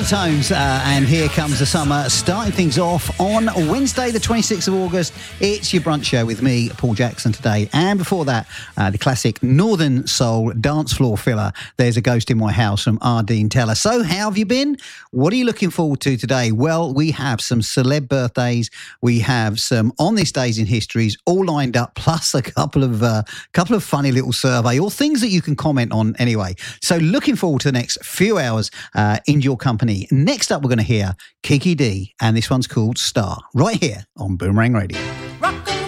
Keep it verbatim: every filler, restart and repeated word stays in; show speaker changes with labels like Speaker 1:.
Speaker 1: the Tones, uh, and here comes the summer, starting things off on Wednesday, the twenty-sixth of August. It's your brunch show with me, Paul Jackson, today. And before that, uh, the classic Northern Soul dance floor filler, There's a Ghost in My House from Ardeen Teller. So how have you been? What are you looking forward to today? Well, we have some celeb birthdays. We have some on this days in histories all lined up, plus a couple of uh, couple of funny little survey or things that you can comment on anyway. So looking forward to the next few hours uh, in your company. Next up, we're going to hear Kiki Dee, and this one's called Star, right here on Boomerang Radio.